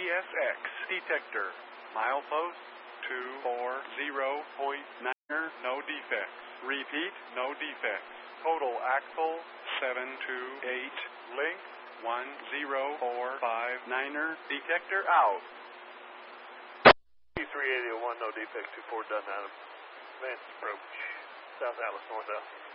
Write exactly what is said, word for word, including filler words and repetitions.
S X detector. Milepost two four zero point nine, no defects. Repeat, no defects. Total axle seven two eight. Link one zero four five niner. Detector out. three eighty oh one, no defects, two four done, Adam. Advance approach. South Atlas, north out.